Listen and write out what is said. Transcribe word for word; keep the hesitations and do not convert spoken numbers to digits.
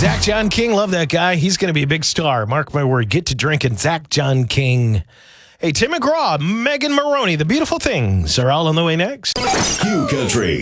Zach John King, love that guy. He's going to be a big star. Mark my word. Get to drinking Zach John King. Hey, Tim McGraw, Megan Maroney, The Beautiful Things are all on the way next. Q Country.